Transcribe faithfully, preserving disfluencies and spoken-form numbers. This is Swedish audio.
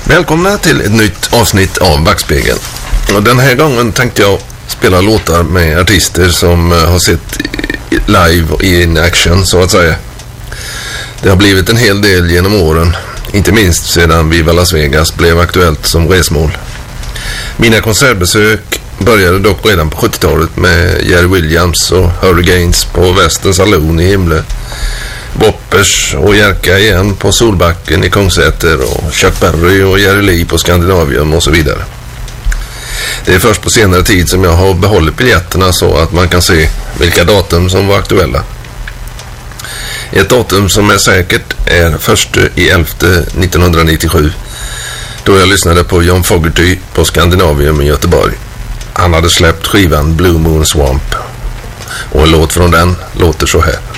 Välkomna till ett nytt avsnitt av Backspegeln. Och den här gången tänkte jag spela låtar med artister som har sett live in action så att säga. Det har blivit en hel del genom åren, inte minst sedan Viva Las Vegas blev aktuellt som resmål. Mina konsertbesök började dock redan på sjuttiotalet med Jerry Williams och Hurricanes på Western Saloon i Himle, Boppers och Jerka igen på Solbacken i Kungsäter och Chuck Berry och Jerry Lee på Skandinavium och så vidare. Det är först på senare tid som jag har behållit biljetterna så att man kan se vilka datum som var aktuella. Ett datum som är säkert är första i elfte nittonhundranittiosju, då jag lyssnade på John Fogerty på Skandinavium i Göteborg. Han hade släppt skivan Blue Moon Swamp och en låt från den låter så här.